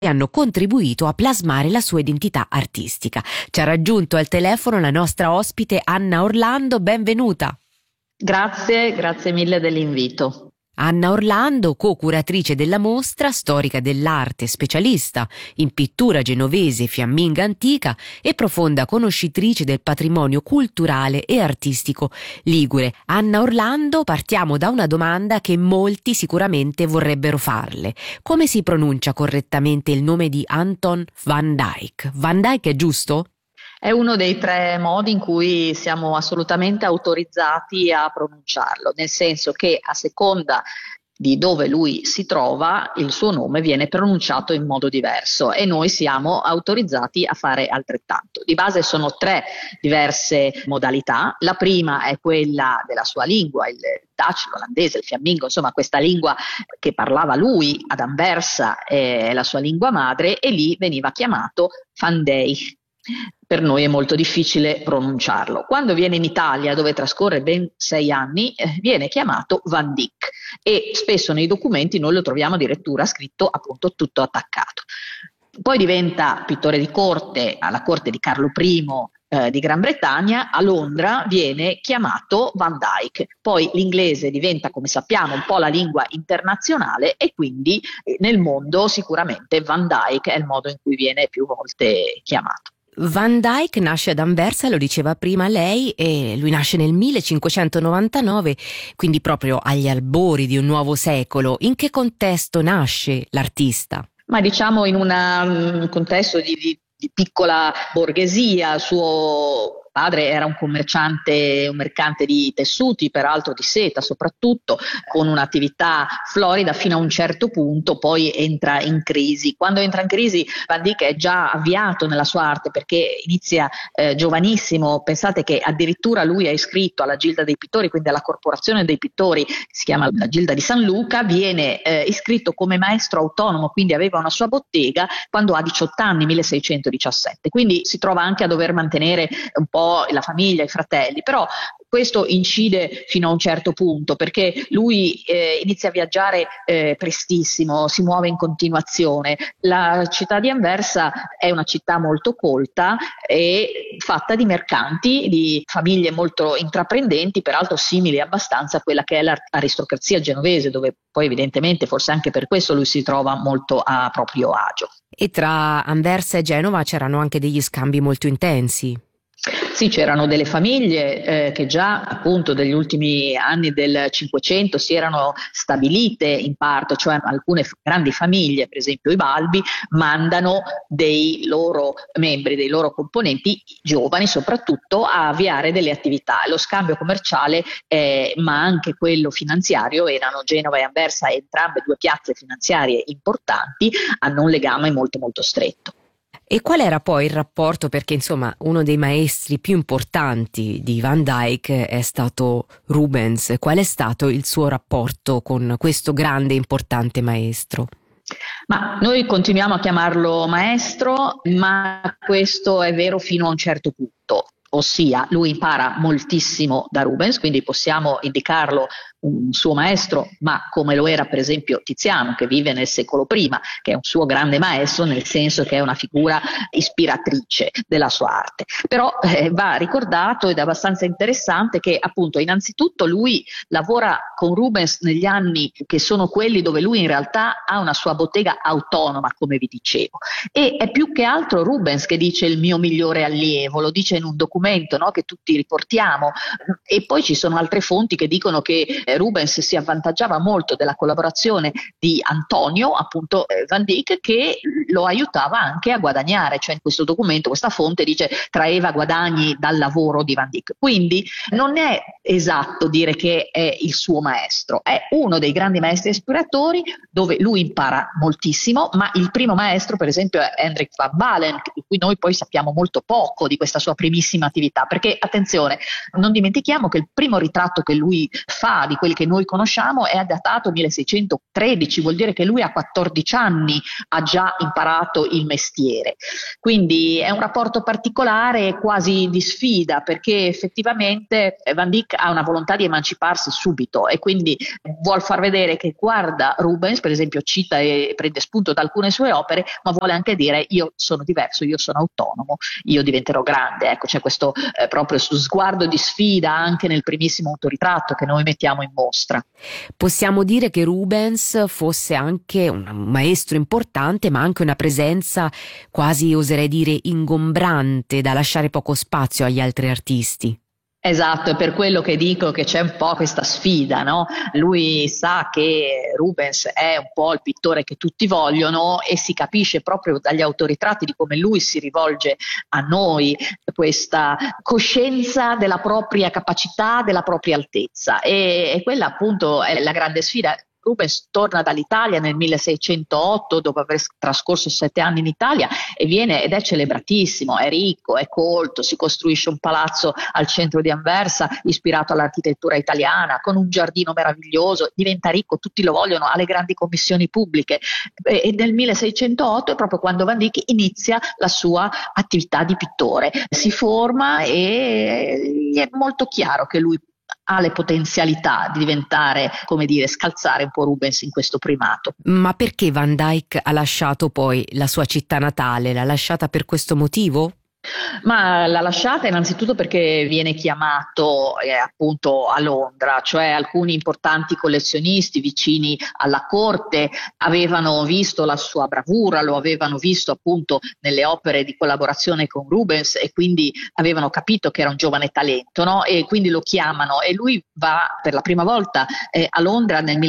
hanno contribuito a plasmare la sua identità artistica. Ci ha raggiunto al telefono la nostra ospite Anna Orlando, benvenuta. Grazie mille dell'invito. Anna Orlando, co-curatrice della mostra, storica dell'arte, specialista in pittura genovese fiamminga antica e profonda conoscitrice del patrimonio culturale e artistico ligure. Anna Orlando, partiamo da una domanda che molti sicuramente vorrebbero farle. Come si pronuncia correttamente il nome di Anton van Dyck? Van Dyck è giusto? È uno dei 3 modi in cui siamo assolutamente autorizzati a pronunciarlo, nel senso che a seconda di dove lui si trova, il suo nome viene pronunciato in modo diverso e noi siamo autorizzati a fare altrettanto. Di base sono 3 diverse modalità. La prima è quella della sua lingua, il Dutch, l'olandese, il fiammingo, insomma questa lingua che parlava lui ad Anversa è la sua lingua madre, e lì veniva chiamato Van Dyck. Per noi è molto difficile pronunciarlo. Quando viene in Italia, dove trascorre ben 6 anni, viene chiamato Van Dyck, e spesso nei documenti noi lo troviamo addirittura scritto appunto tutto attaccato. Poi diventa pittore di corte alla corte di Carlo I di Gran Bretagna. A Londra viene chiamato Van Dyck. Poi l'inglese diventa, come sappiamo, un po' la lingua internazionale, e quindi nel mondo sicuramente Van Dyck è il modo in cui viene più volte chiamato. Van Dyck nasce ad Anversa, lo diceva prima lei, e lui nasce nel 1599, quindi proprio agli albori di un nuovo secolo. In che contesto nasce l'artista? Ma diciamo in un contesto di piccola borghesia. Suo padre era un mercante di tessuti, peraltro di seta soprattutto, con un'attività florida fino a un certo punto, poi entra in crisi. Quando entra in crisi Van Dyck è già avviato nella sua arte, perché inizia giovanissimo. Pensate che addirittura lui è iscritto alla Gilda dei Pittori, quindi alla corporazione dei pittori, si chiama la Gilda di San Luca, viene iscritto come maestro autonomo, quindi aveva una sua bottega quando ha 18 anni, 1617, quindi si trova anche a dover mantenere un po' la famiglia, i fratelli, però questo incide fino a un certo punto, perché lui inizia a viaggiare prestissimo, si muove in continuazione. La città di Anversa è una città molto colta e fatta di mercanti, di famiglie molto intraprendenti, peraltro simili abbastanza a quella che è l'aristocrazia genovese, dove poi evidentemente, forse anche per questo, lui si trova molto a proprio agio. E tra Anversa e Genova c'erano anche degli scambi molto intensi. Sì, c'erano delle famiglie che già appunto degli ultimi anni del Cinquecento si erano stabilite in parte, cioè alcune grandi famiglie, per esempio i Balbi, mandano dei loro membri, dei loro componenti giovani soprattutto, a avviare delle attività. Lo scambio commerciale ma anche quello finanziario, erano Genova e Anversa, entrambe 2 piazze finanziarie importanti, hanno un legame molto molto stretto. E qual era poi il rapporto? Perché insomma uno dei maestri più importanti di Van Dyck è stato Rubens. Qual è stato il suo rapporto con questo grande e importante maestro? Ma noi continuiamo a chiamarlo maestro, ma questo è vero fino a un certo punto. Ossia, lui impara moltissimo da Rubens, quindi possiamo indicarlo un suo maestro, ma come lo era per esempio Tiziano, che vive nel secolo prima, che è un suo grande maestro, nel senso che è una figura ispiratrice della sua arte. Però va ricordato, ed è abbastanza interessante, che appunto innanzitutto lui lavora con Rubens negli anni che sono quelli dove lui in realtà ha una sua bottega autonoma, come vi dicevo, e è più che altro Rubens che dice il mio migliore allievo, lo dice in un documento, no, che tutti riportiamo, e poi ci sono altre fonti che dicono che Rubens si avvantaggiava molto della collaborazione di Antonio, appunto Van Dyck, che lo aiutava anche a guadagnare, cioè in questo documento questa fonte dice traeva guadagni dal lavoro di Van Dyck. Quindi non è esatto dire che è il suo maestro, è uno dei grandi maestri ispiratori dove lui impara moltissimo, ma il primo maestro per esempio è Hendrik van Balen, di cui noi poi sappiamo molto poco di questa sua primissima attività, perché attenzione, non dimentichiamo che il primo ritratto che lui fa di quelli che noi conosciamo, è datato 1613, vuol dire che lui a 14 anni ha già imparato il mestiere. Quindi è un rapporto particolare, quasi di sfida, perché effettivamente Van Dyck ha una volontà di emanciparsi subito e quindi vuol far vedere che guarda Rubens, per esempio cita e prende spunto da alcune sue opere, ma vuole anche dire io sono diverso, io sono autonomo, io diventerò grande. Ecco, c'è questo proprio sguardo di sfida anche nel primissimo autoritratto che noi mettiamo in mostra. Possiamo dire che Rubens fosse anche un maestro importante, ma anche una presenza quasi, oserei dire, ingombrante, da lasciare poco spazio agli altri artisti. Esatto, è per quello che dico che c'è un po' questa sfida, no? Lui sa che Rubens è un po' il pittore che tutti vogliono e si capisce proprio dagli autoritratti di come lui si rivolge a noi, questa coscienza della propria capacità, della propria altezza e quella appunto è la grande sfida. Rubens torna dall'Italia nel 1608 dopo aver trascorso 7 anni in Italia e viene ed è celebratissimo, è ricco, è colto, si costruisce un palazzo al centro di Anversa ispirato all'architettura italiana con un giardino meraviglioso, diventa ricco, tutti lo vogliono, ha le grandi commissioni pubbliche e nel 1608 è proprio quando Van Dyck inizia la sua attività di pittore, si forma e gli è molto chiaro che lui ha le potenzialità di diventare, come dire, scalzare un po' Rubens in questo primato. Ma perché Van Dyck ha lasciato poi la sua città natale? L'ha lasciata per questo motivo? Ma l'ha lasciata innanzitutto perché viene chiamato appunto a Londra, cioè alcuni importanti collezionisti vicini alla corte avevano visto la sua bravura, lo avevano visto appunto nelle opere di collaborazione con Rubens e quindi avevano capito che era un giovane talento, no? E quindi lo chiamano e lui va per la prima volta a Londra nel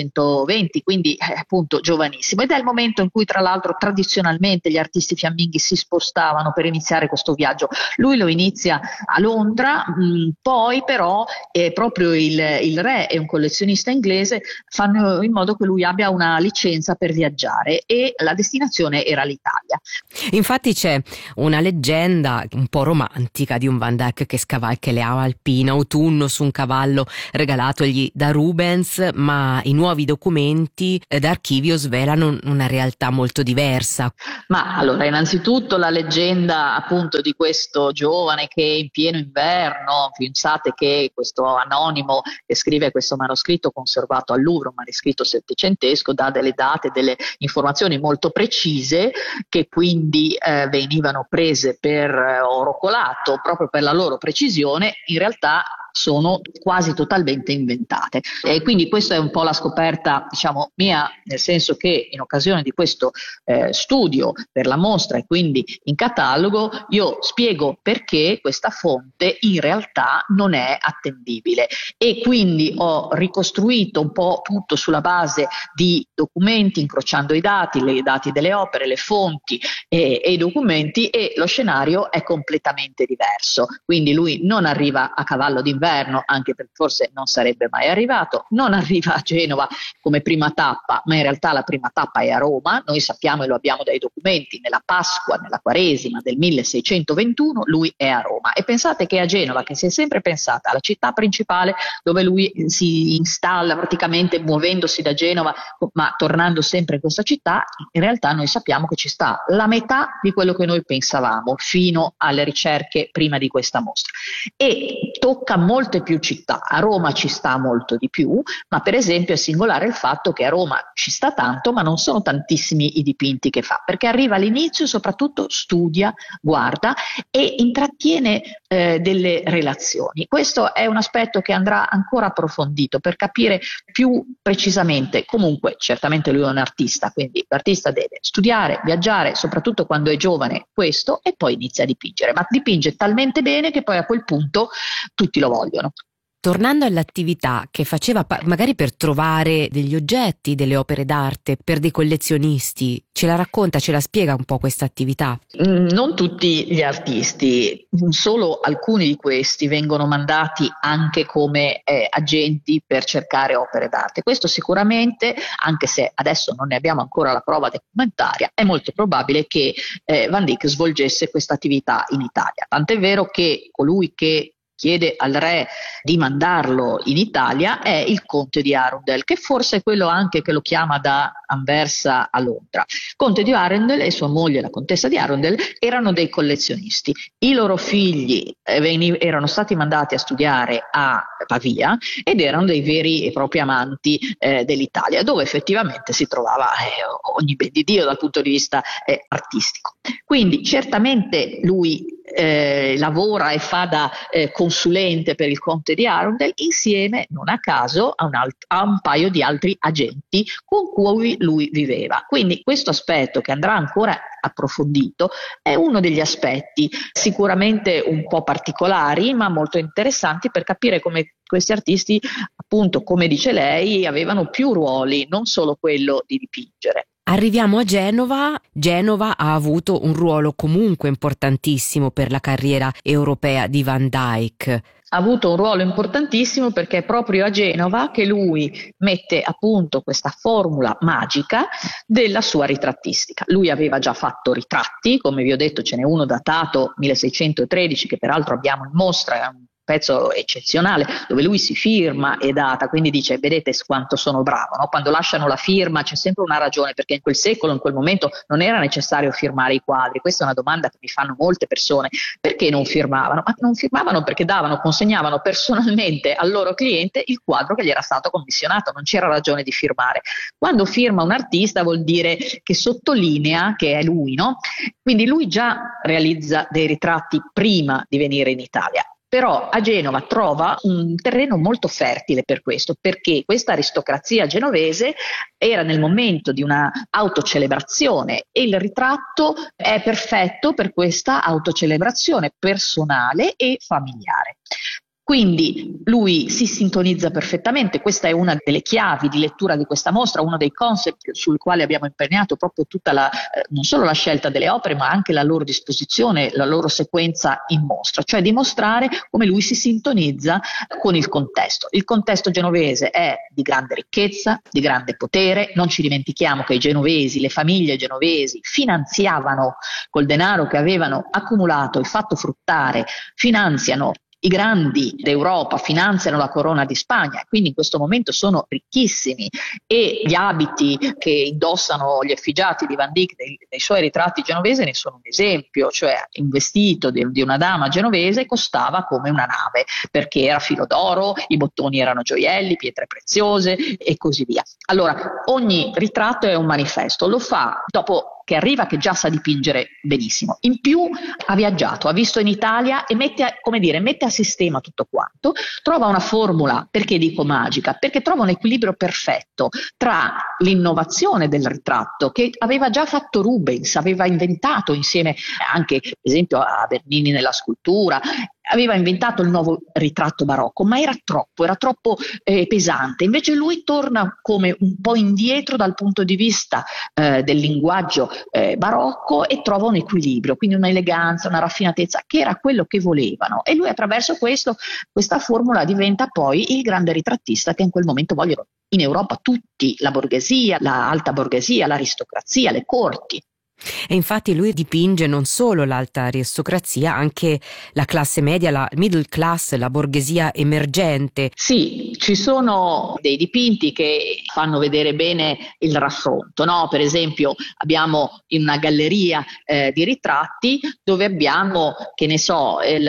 1620, quindi appunto giovanissimo ed è il momento in cui tra l'altro tradizionalmente gli artisti fiamminghi si spostavano per iniziare questo viaggio. Lui lo inizia a Londra, poi però proprio il re e un collezionista inglese fanno in modo che lui abbia una licenza per viaggiare e la destinazione era l'Italia. Infatti c'è una leggenda un po' romantica di un Van Dyck che scavalca le Alpi in autunno su un cavallo regalatogli da Rubens, ma i nuovi documenti d'archivio svelano una realtà molto diversa. Ma allora, innanzitutto la leggenda appunto di questo giovane che in pieno inverno, pensate che questo anonimo che scrive questo manoscritto conservato al Louvre, un manoscritto settecentesco, dà delle date, delle informazioni molto precise che quindi venivano prese per oro colato proprio per la loro precisione, in realtà sono quasi totalmente inventate e quindi questa è un po' la scoperta diciamo mia, nel senso che in occasione di questo studio per la mostra e quindi in catalogo io spiego perché questa fonte in realtà non è attendibile e quindi ho ricostruito un po' tutto sulla base di documenti, incrociando i dati delle opere, le fonti e i documenti e lo scenario è completamente diverso, quindi lui non arriva a cavallo d'inverno, anche perché forse non sarebbe mai arrivato, non arriva a Genova come prima tappa, ma in realtà la prima tappa è a Roma, noi sappiamo e lo abbiamo dai documenti, nella Pasqua, nella Quaresima del 1621 lui è a Roma e pensate che a Genova, che si è sempre pensata la città principale dove lui si installa praticamente muovendosi da Genova ma tornando sempre in questa città, in realtà noi sappiamo che ci sta la metà di quello che noi pensavamo fino alle ricerche prima di questa mostra e tocca molte più città, a Roma ci sta molto di più, ma per esempio è singolare il fatto che a Roma ci sta tanto ma non sono tantissimi i dipinti che fa, perché arriva all'inizio e soprattutto studia, guarda e intrattiene delle relazioni. Questo è un aspetto che andrà ancora approfondito per capire più precisamente. Comunque certamente lui è un artista, quindi l'artista deve studiare, viaggiare, soprattutto quando è giovane questo e poi inizia a dipingere, ma dipinge talmente bene che poi a quel punto tutti lo vogliono. Tornando all'attività che faceva magari per trovare degli oggetti, delle opere d'arte, per dei collezionisti, ce la racconta, ce la spiega un po' questa attività? Non tutti gli artisti, solo alcuni di questi vengono mandati anche come agenti per cercare opere d'arte. Questo sicuramente, anche se adesso non ne abbiamo ancora la prova documentaria, è molto probabile che Van Dyck svolgesse questa attività in Italia. Tant'è vero che colui che chiede al re di mandarlo in Italia è il conte di Arundel, che forse è quello anche che lo chiama da Anversa a Londra. Conte di Arundel e sua moglie, la contessa di Arundel, erano dei collezionisti. I loro figli erano stati mandati a studiare a Pavia ed erano dei veri e propri amanti dell'Italia, dove effettivamente si trovava ogni ben di Dio dal punto di vista artistico. Quindi certamente lui lavora e fa da consulente per il conte di Arundel insieme, non a caso, a un paio di altri agenti con cui lui viveva. Quindi questo aspetto, che andrà ancora approfondito, è uno degli aspetti sicuramente un po' particolari ma molto interessanti per capire come questi artisti, appunto come dice lei, avevano più ruoli, non solo quello di dipingere. Arriviamo a Genova. Genova ha avuto un ruolo comunque importantissimo per la carriera europea di Van Dyck. Ha avuto un ruolo importantissimo perché è proprio a Genova che lui mette a punto questa formula magica della sua ritrattistica. Lui aveva già fatto ritratti, come vi ho detto ce n'è uno datato 1613 che peraltro abbiamo in mostra, è un pezzo eccezionale dove lui si firma e data, quindi dice vedete quanto sono bravo, no? Quando lasciano la firma c'è sempre una ragione, perché in quel secolo, in quel momento non era necessario firmare i quadri. Questa è una domanda che mi fanno molte persone: perché non firmavano? Ma non firmavano perché consegnavano personalmente al loro cliente il quadro che gli era stato commissionato, non c'era ragione di firmare. Quando firma un artista vuol dire che sottolinea che è lui, no? Quindi lui già realizza dei ritratti prima di venire in Italia. Però a Genova trova un terreno molto fertile per questo, perché questa aristocrazia genovese era nel momento di una autocelebrazione e il ritratto è perfetto per questa autocelebrazione personale e familiare. Quindi lui si sintonizza perfettamente, questa è una delle chiavi di lettura di questa mostra, uno dei concept sul quale abbiamo imperniato proprio tutta non solo la scelta delle opere ma anche la loro disposizione, la loro sequenza in mostra, cioè dimostrare come lui si sintonizza con il contesto. Il contesto genovese è di grande ricchezza, di grande potere, non ci dimentichiamo che i genovesi, le famiglie genovesi finanziavano col denaro che avevano accumulato e fatto fruttare, finanziano i grandi d'Europa, finanziano la corona di Spagna, quindi in questo momento sono ricchissimi e gli abiti che indossano gli effigiati di Van Dyck nei suoi ritratti genovesi ne sono un esempio, cioè il vestito di una dama genovese costava come una nave perché era filo d'oro, i bottoni erano gioielli, pietre preziose e così via. Allora ogni ritratto è un manifesto, lo fa dopo che arriva che già sa dipingere benissimo, in più ha viaggiato, ha visto in Italia e mette a sistema tutto quanto, trova una formula, perché dico magica? Perché trova un equilibrio perfetto tra l'innovazione del ritratto che aveva già fatto Rubens, aveva inventato insieme anche per esempio a Bernini nella scultura, aveva inventato il nuovo ritratto barocco, ma era troppo pesante. Invece lui torna come un po' indietro dal punto di vista del linguaggio barocco e trova un equilibrio, quindi un'eleganza, una raffinatezza che era quello che volevano. E lui attraverso questa formula diventa poi il grande ritrattista che in quel momento vogliono in Europa tutti, la borghesia, la alta borghesia, l'aristocrazia, le corti. E infatti lui dipinge non solo l'alta aristocrazia, anche la classe media, la middle class, la borghesia emergente. Sì, ci sono dei dipinti che fanno vedere bene il raffronto, no? Per esempio abbiamo in una galleria di ritratti dove abbiamo, che ne so, il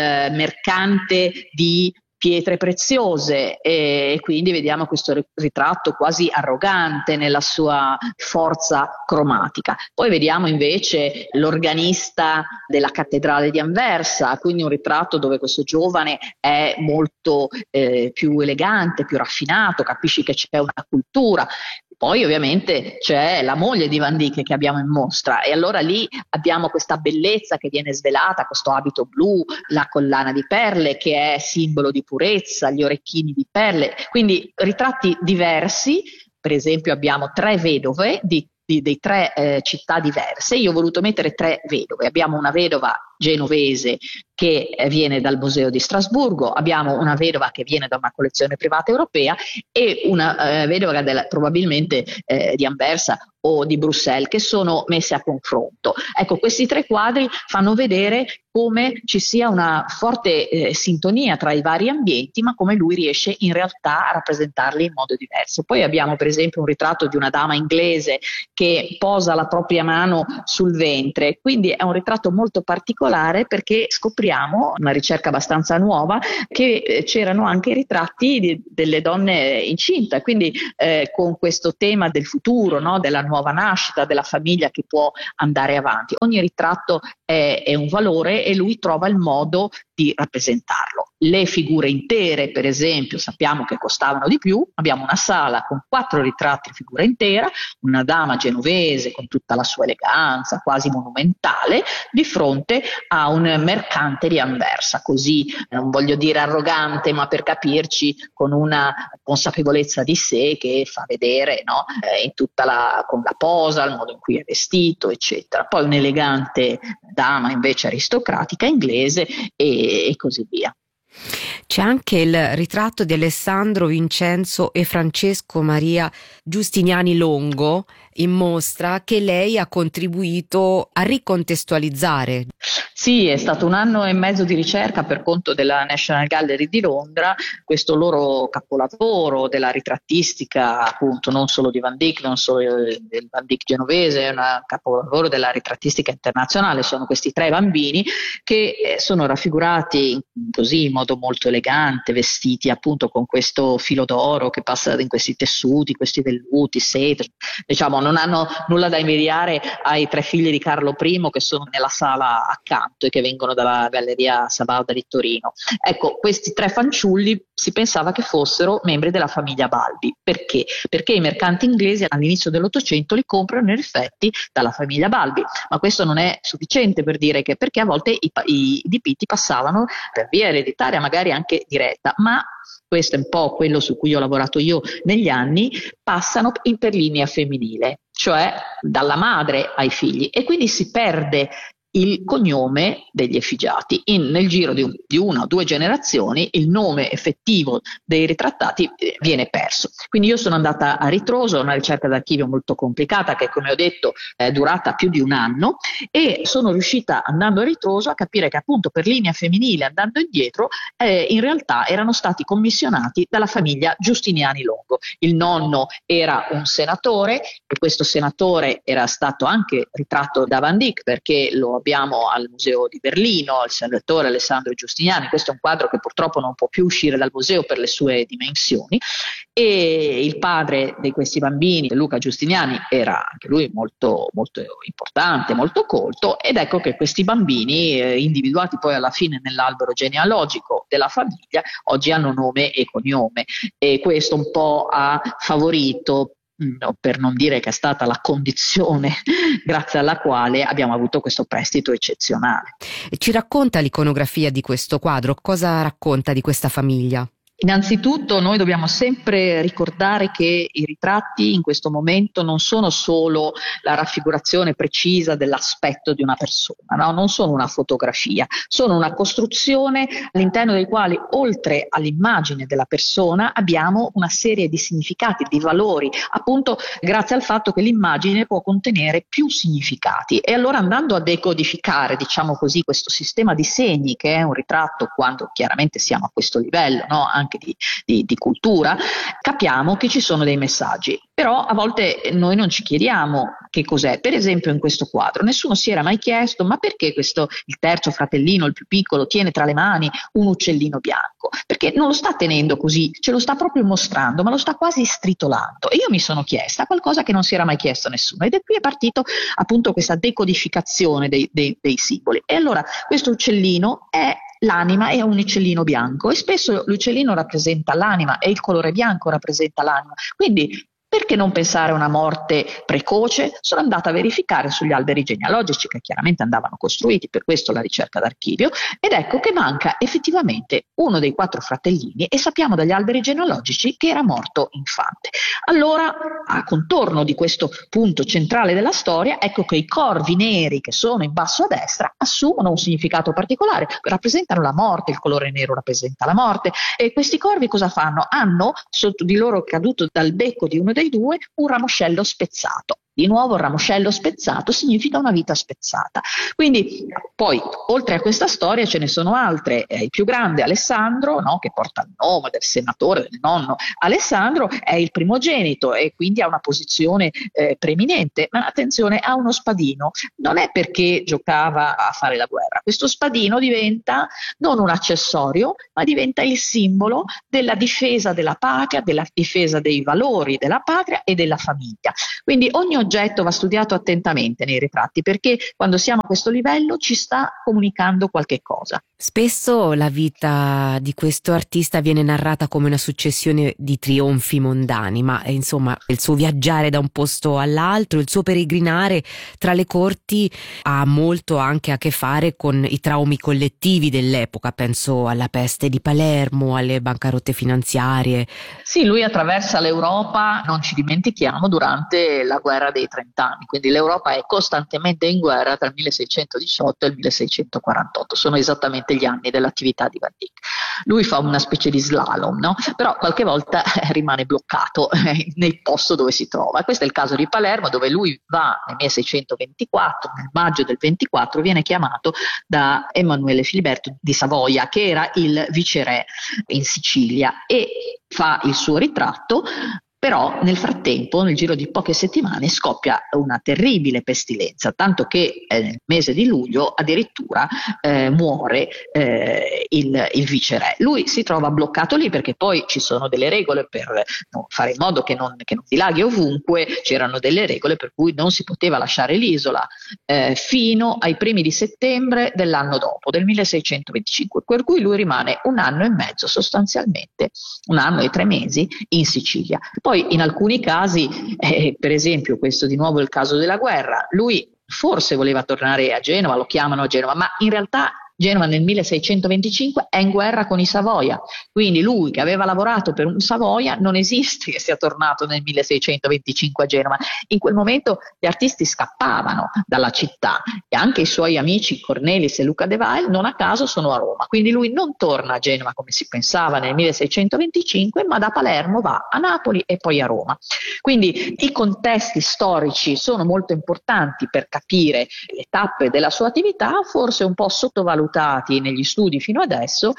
mercante di pietre preziose e quindi vediamo questo ritratto quasi arrogante nella sua forza cromatica. Poi vediamo invece l'organista della cattedrale di Anversa, quindi un ritratto dove questo giovane è molto più elegante, più raffinato, capisci che c'è una cultura. Poi ovviamente c'è la moglie di Van Dyck che abbiamo in mostra e allora lì abbiamo questa bellezza che viene svelata, questo abito blu, la collana di perle che è simbolo di purezza, gli orecchini di perle, quindi ritratti diversi. Per esempio abbiamo 3 vedove di 3 città diverse. Io ho voluto mettere 3 vedove. Abbiamo una vedova genovese che viene dal Museo di Strasburgo, abbiamo una vedova che viene da una collezione privata europea e una vedova probabilmente di Anversa o di Bruxelles, che sono messe a confronto. Ecco, questi 3 quadri fanno vedere come ci sia una forte sintonia tra i vari ambienti, ma come lui riesce in realtà a rappresentarli in modo diverso. Poi abbiamo per esempio un ritratto di una dama inglese che posa la propria mano sul ventre, quindi è un ritratto molto particolare perché scopriamo, una ricerca abbastanza nuova, che c'erano anche i ritratti delle donne incinte, quindi con questo tema del futuro, no? Della nuova nascita, della famiglia che può andare avanti. Ogni ritratto è un valore e lui trova il modo di rappresentarlo. Le figure intere, per esempio, sappiamo che costavano di più. Abbiamo una sala con 4 ritratti a figura intera, una dama genovese con tutta la sua eleganza, quasi monumentale, di fronte a un mercante di Anversa, così, non voglio dire arrogante, ma per capirci, con una consapevolezza di sé che fa vedere, no? In tutta con la posa, il modo in cui è vestito, eccetera. Poi un'elegante dama invece aristocratica inglese e così via. C'è anche il ritratto di Alessandro Vincenzo e Francesco Maria Giustiniani Longo in mostra, che lei ha contribuito a ricontestualizzare. Sì, è stato 1 anno e mezzo di ricerca per conto della National Gallery di Londra, questo loro capolavoro della ritrattistica, appunto, non solo di Van Dyck, non solo del Van Dyck genovese, è un capolavoro della ritrattistica internazionale. Sono questi 3 bambini che sono raffigurati così in modo molto elegante, vestiti appunto con questo filo d'oro che passa in questi tessuti, questi velluti, seta, diciamo non hanno nulla da invidiare ai 3 figli di Carlo I che sono nella sala accanto e che vengono dalla Galleria Sabauda di Torino. Ecco, questi 3 fanciulli si pensava che fossero membri della famiglia Balbi. Perché? Perché i mercanti inglesi all'inizio dell'Ottocento li comprano in effetti dalla famiglia Balbi, ma questo non è sufficiente per dire che, perché a volte i dipinti passavano per via ereditaria, magari anche diretta, ma questo è un po' quello su cui ho lavorato io negli anni, passano per linea femminile, cioè dalla madre ai figli, e quindi si perde il cognome degli effigiati. Nel giro di 1 o 2 generazioni il nome effettivo dei ritrattati viene perso. Quindi io sono andata a ritroso, una ricerca d'archivio molto complicata che, come ho detto, è durata più di 1 anno, e sono riuscita, andando a ritroso, a capire che appunto per linea femminile, andando indietro, in realtà erano stati commissionati dalla famiglia Giustiniani Longo. Il nonno era un senatore e questo senatore era stato anche ritratto da Van Dyck, perché lo abbiamo al Museo di Berlino, il senatore Alessandro Giustiniani. Questo è un quadro che purtroppo non può più uscire dal museo per le sue dimensioni, e il padre di questi bambini, Luca Giustiniani, era anche lui molto, molto importante, molto colto, ed ecco che questi bambini, individuati poi alla fine nell'albero genealogico della famiglia, oggi hanno nome e cognome, e questo un po' ha favorito, per non dire che è stata la condizione grazie alla quale abbiamo avuto questo prestito eccezionale. Ci racconta l'iconografia di questo quadro? Cosa racconta di questa famiglia? Innanzitutto noi dobbiamo sempre ricordare che i ritratti in questo momento non sono solo la raffigurazione precisa dell'aspetto di una persona, no? Non sono una fotografia, sono una costruzione all'interno dei quali, oltre all'immagine della persona, abbiamo una serie di significati, di valori, appunto grazie al fatto che l'immagine può contenere più significati. E allora, andando a decodificare, diciamo così, questo sistema di segni che è un ritratto, quando chiaramente siamo a questo livello, no? Anche di cultura, capiamo che ci sono dei messaggi. Però a volte noi non ci chiediamo che cos'è. Per esempio in questo quadro nessuno si era mai chiesto: ma perché il terzo fratellino, il più piccolo, tiene tra le mani un uccellino bianco? Perché non lo sta tenendo così, ce lo sta proprio mostrando, ma lo sta quasi stritolando. E io mi sono chiesta qualcosa che non si era mai chiesto a nessuno, ed è qui è partito appunto questa decodificazione dei simboli. E allora questo uccellino l'anima è un uccellino bianco, e spesso l'uccellino rappresenta l'anima e il colore bianco rappresenta l'anima. Quindi Perché non pensare a una morte precoce? Sono andata a verificare sugli alberi genealogici che chiaramente andavano costruiti, per questo la ricerca d'archivio, ed ecco che manca effettivamente uno dei 4 fratellini e sappiamo dagli alberi genealogici che era morto infante. Allora, a contorno di questo punto centrale della storia, ecco che i corvi neri che sono in basso a destra assumono un significato particolare, rappresentano la morte, il colore nero rappresenta la morte, e questi corvi cosa fanno? Hanno sotto di loro, caduto dal becco di uno dei 2, un ramoscello spezzato. Di nuovo il ramoscello spezzato significa una vita spezzata. Quindi poi oltre a questa storia ce ne sono altre. Il più grande, Alessandro, no, che porta il nome del senatore, del nonno Alessandro, è il primogenito e quindi ha una posizione preeminente, ma attenzione, ha uno spadino. Non è perché giocava a fare la guerra, questo spadino diventa non un accessorio, ma diventa il simbolo della difesa della patria, della difesa dei valori della patria e della famiglia. Quindi ogni oggetto va studiato attentamente nei ritratti, perché quando siamo a questo livello ci sta comunicando qualche cosa. Spesso la vita di questo artista viene narrata come una successione di trionfi mondani, ma insomma il suo viaggiare da un posto all'altro, il suo peregrinare tra le corti ha molto anche a che fare con i traumi collettivi dell'epoca. Penso alla peste di Palermo, alle bancarotte finanziarie. Sì, lui attraversa l'Europa, non ci dimentichiamo, durante la guerra dei 30 anni, quindi l'Europa è costantemente in guerra tra il 1618 e il 1648, sono esattamente gli anni dell'attività di Van Dyck. Lui fa una specie di slalom, no? Però qualche volta rimane bloccato nel posto dove si trova. Questo è il caso di Palermo, dove lui va nel 1624, nel maggio del 24 viene chiamato da Emanuele Filiberto di Savoia, che era il viceré in Sicilia, e fa il suo ritratto. Però nel frattempo, nel giro di poche settimane, scoppia una terribile pestilenza, tanto che nel mese di luglio addirittura muore il viceré. Lui si trova bloccato lì perché poi ci sono delle regole per fare in modo che non dilaghi ovunque, c'erano delle regole per cui non si poteva lasciare l'isola fino ai primi di settembre dell'anno dopo, del 1625, per cui lui rimane 1 anno e mezzo, sostanzialmente 1 anno e 3 mesi in Sicilia. Poi in alcuni casi, per esempio questo di nuovo è il caso della guerra, lui forse voleva tornare a Genova, lo chiamano a Genova, ma in realtà Genova nel 1625 è in guerra con i Savoia, quindi lui che aveva lavorato per un Savoia non esiste che sia tornato nel 1625 a Genova. In quel momento gli artisti scappavano dalla città e anche i suoi amici Cornelis e Luca de Wael non a caso sono a Roma, quindi lui non torna a Genova come si pensava nel 1625, ma da Palermo va a Napoli e poi a Roma. Quindi i contesti storici sono molto importanti per capire le tappe della sua attività, forse un po' sottovalutati negli studi fino adesso,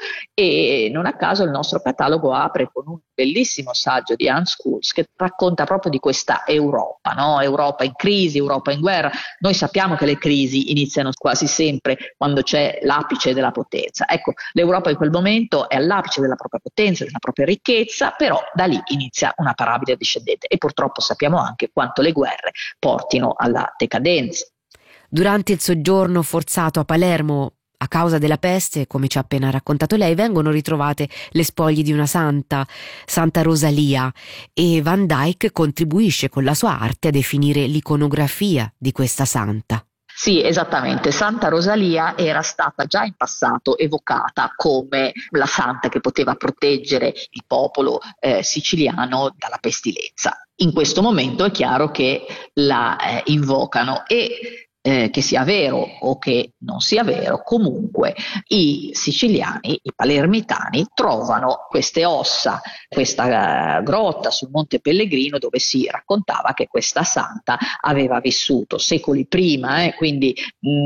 e non a caso il nostro catalogo apre con un bellissimo saggio di Hans Kulz che racconta proprio di questa Europa, no? Europa in crisi, Europa in guerra. Noi sappiamo che le crisi iniziano quasi sempre quando c'è l'apice della potenza. Ecco, l'Europa in quel momento è all'apice della propria potenza, della propria ricchezza, però da lì inizia una parabile discendente e purtroppo sappiamo anche quanto le guerre portino alla decadenza. Durante il soggiorno forzato a Palermo, a causa della peste, come ci ha appena raccontato lei, vengono ritrovate le spoglie di una santa, Santa Rosalia, e Van Dyck contribuisce con la sua arte a definire l'iconografia di questa santa. Sì, esattamente. Santa Rosalia era stata già in passato evocata come la santa che poteva proteggere il popolo siciliano dalla pestilenza. In questo momento è chiaro che la invocano e che sia vero o che non sia vero, comunque i siciliani, i palermitani, trovano queste ossa, questa grotta sul Monte Pellegrino dove si raccontava che questa santa aveva vissuto secoli prima, quindi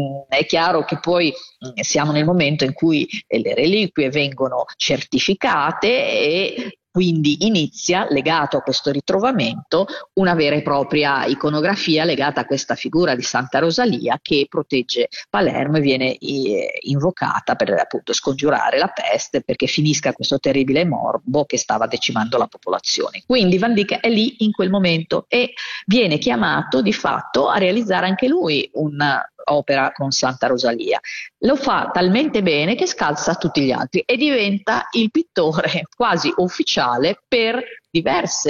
è chiaro che poi siamo nel momento in cui le reliquie vengono certificate e quindi inizia, legato a questo ritrovamento, una vera e propria iconografia legata a questa figura di Santa Rosalia che protegge Palermo e viene invocata per appunto scongiurare la peste, perché finisca questo terribile morbo che stava decimando la popolazione. Quindi Van Dyck è lì in quel momento e viene chiamato di fatto a realizzare anche lui un'opera con Santa Rosalia. Lo fa talmente bene che scalza tutti gli altri e diventa il pittore quasi ufficiale per diverse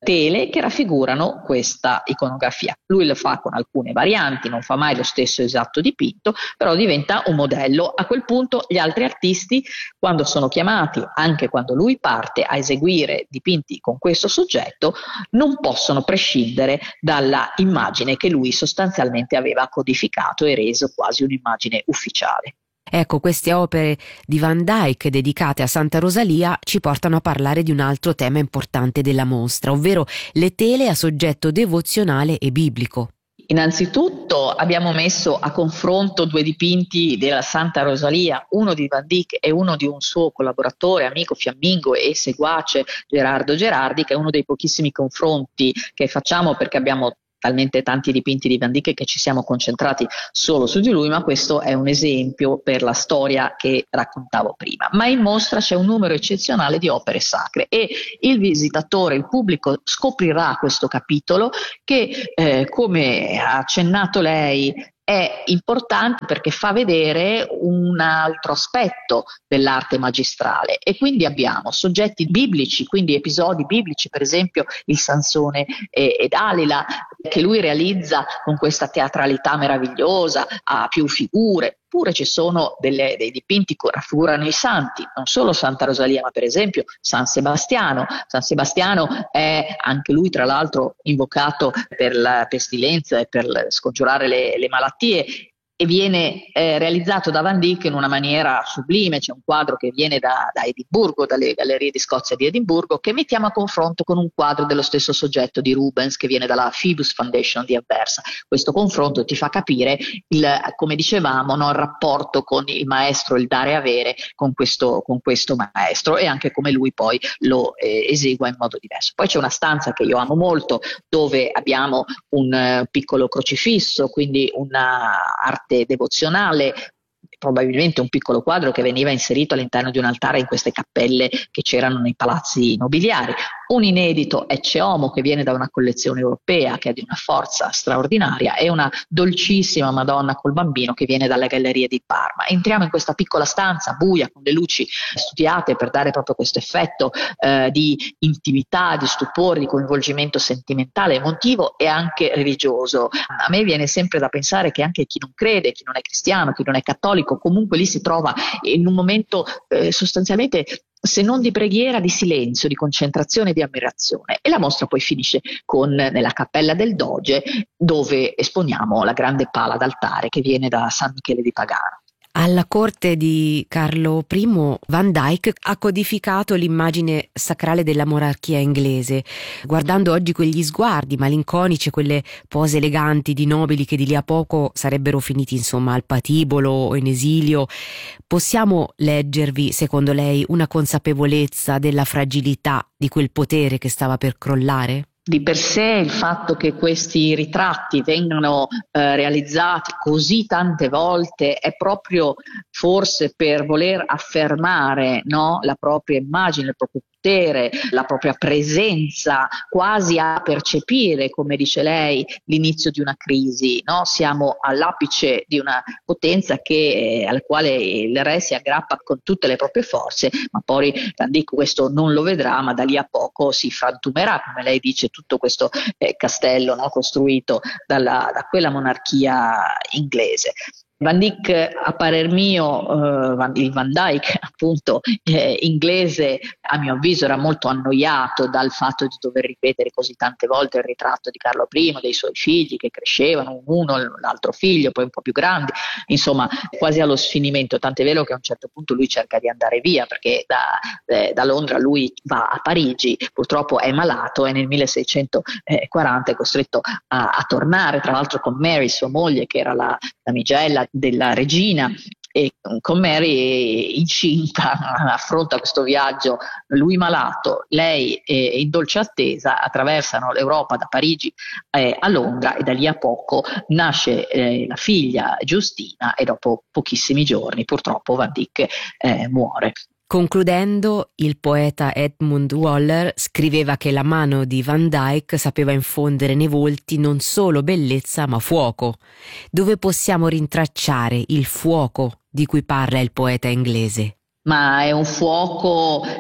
tele che raffigurano questa iconografia. Lui lo fa con alcune varianti, non fa mai lo stesso esatto dipinto, però diventa un modello. A quel punto gli altri artisti, quando sono chiamati, anche quando lui parte a eseguire dipinti con questo soggetto, non possono prescindere dalla immagine che lui sostanzialmente aveva codificato e reso quasi un'immagine ufficiale. Ecco, queste opere di Van Dyck dedicate a Santa Rosalia ci portano a parlare di un altro tema importante della mostra, ovvero le tele a soggetto devozionale e biblico. Innanzitutto abbiamo messo a confronto due dipinti della Santa Rosalia, uno di Van Dyck e uno di un suo collaboratore, amico, fiammingo e seguace, Gerardo Gerardi, che è uno dei pochissimi confronti che facciamo perché abbiamo talmente tanti dipinti di Van Dyck che ci siamo concentrati solo su di lui, ma questo è un esempio per la storia che raccontavo prima. Ma in mostra c'è un numero eccezionale di opere sacre e il visitatore, il pubblico scoprirà questo capitolo che, come ha accennato lei, è importante perché fa vedere un altro aspetto dell'arte magistrale e quindi abbiamo soggetti biblici, quindi episodi biblici, per esempio il Sansone e Dalila, che lui realizza con questa teatralità meravigliosa, ha più figure. Oppure ci sono dei dipinti che raffigurano i santi, non solo Santa Rosalia, ma per esempio San Sebastiano. San Sebastiano è anche lui, tra l'altro, invocato per la pestilenza e per scongiurare le malattie, e viene realizzato da Van Dyck in una maniera sublime. C'è un quadro che viene da Edimburgo, dalle gallerie di Scozia di Edimburgo, che mettiamo a confronto con un quadro dello stesso soggetto di Rubens che viene dalla Phoebus Foundation di Anversa. Questo confronto ti fa capire, come dicevamo, il rapporto con il maestro, il dare e avere con questo maestro, e anche come lui poi lo esegua in modo diverso. Poi c'è una stanza che io amo molto, dove abbiamo un piccolo crocifisso, quindi una arte devozionale, probabilmente un piccolo quadro che veniva inserito all'interno di un altare in queste cappelle che c'erano nei palazzi nobiliari, un inedito Ecce Homo che viene da una collezione europea che è di una forza straordinaria, e una dolcissima Madonna col bambino che viene dalle gallerie di Parma. Entriamo in questa piccola stanza buia con le luci studiate per dare proprio questo effetto di intimità, di stupore, di coinvolgimento sentimentale, emotivo e anche religioso. A me viene sempre da pensare che anche chi non crede, chi non è cristiano, chi non è cattolico, comunque lì si trova in un momento sostanzialmente, se non di preghiera, di silenzio, di concentrazione, di ammirazione. E la mostra poi finisce nella cappella del Doge, dove esponiamo la grande pala d'altare che viene da San Michele di Pagano. Alla corte di Carlo I, Van Dyck ha codificato l'immagine sacrale della monarchia inglese. Guardando oggi quegli sguardi malinconici, quelle pose eleganti di nobili che di lì a poco sarebbero finiti insomma al patibolo o in esilio, possiamo leggervi, secondo lei, una consapevolezza della fragilità di quel potere che stava per crollare? Di per sé il fatto che questi ritratti vengano realizzati così tante volte è proprio forse per voler affermare, no, la propria immagine, il proprio potere, la propria presenza, quasi a percepire, come dice lei, l'inizio di una crisi, no? Siamo all'apice di una potenza al quale il re si aggrappa con tutte le proprie forze, ma poi Van Dyck questo non lo vedrà, ma da lì a poco si frantumerà, come lei dice, tutto questo castello, no, costruito da quella monarchia inglese. Van Dyck, a parer mio, il Van Dyck appunto inglese, a mio avviso era molto annoiato dal fatto di dover ripetere così tante volte il ritratto di Carlo I, dei suoi figli che crescevano, uno, l'altro figlio, poi un po' più grandi, insomma quasi allo sfinimento, tant'è vero che a un certo punto lui cerca di andare via, perché da Londra lui va a Parigi, purtroppo è malato e nel 1640 è costretto a tornare, tra l'altro con Mary, sua moglie, che era la damigella della regina, e con Mary incinta affronta questo viaggio, lui malato, lei in dolce attesa, attraversano l'Europa da Parigi a Londra, e da lì a poco nasce la figlia Giustina, e dopo pochissimi giorni purtroppo Van Dyck muore. Concludendo, il poeta Edmund Waller scriveva che la mano di Van Dyck sapeva infondere nei volti non solo bellezza ma fuoco. Dove possiamo rintracciare il fuoco di cui parla il poeta inglese? Ma è un fuoco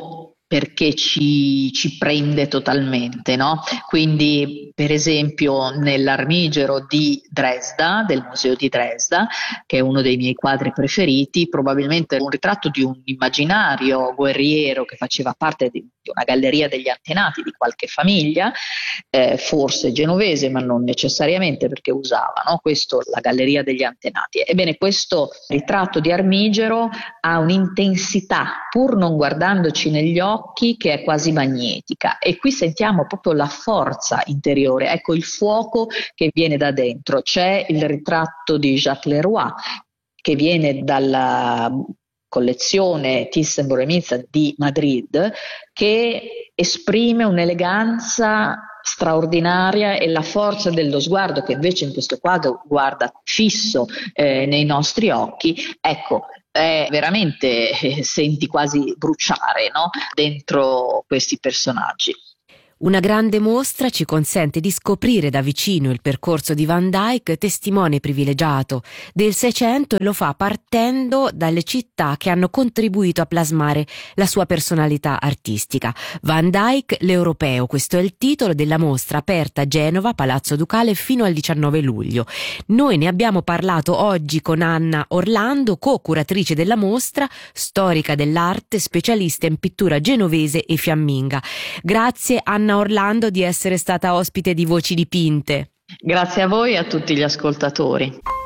perché ci prende totalmente, no? Quindi, per esempio, nell'Armigero di Dresda, del Museo di Dresda, che è uno dei miei quadri preferiti, probabilmente un ritratto di un immaginario guerriero che faceva parte di una galleria degli antenati di qualche famiglia, forse genovese, ma non necessariamente, perché usava, no? Questo, la galleria degli antenati. Ebbene, questo ritratto di Armigero ha un'intensità, pur non guardandoci negli occhi, che è quasi magnetica, e qui sentiamo proprio la forza interiore, ecco il fuoco che viene da dentro. C'è il ritratto di Jacques Leroy che viene dalla collezione Thyssen-Bornemisza di Madrid, che esprime un'eleganza straordinaria e la forza dello sguardo, che invece in questo quadro guarda fisso nei nostri occhi. Ecco, è veramente senti quasi bruciare, no? Dentro questi personaggi. Una grande mostra ci consente di scoprire da vicino il percorso di Van Dyck, testimone privilegiato del Seicento, e lo fa partendo dalle città che hanno contribuito a plasmare la sua personalità artistica. Van Dyck, l'Europeo, questo è il titolo della mostra aperta a Genova, Palazzo Ducale, fino al 19 luglio. Noi ne abbiamo parlato oggi con Anna Orlando, co-curatrice della mostra, storica dell'arte, specialista in pittura genovese e fiamminga. Grazie Anna Orlando di essere stata ospite di Voci Dipinte. Grazie a voi e a tutti gli ascoltatori.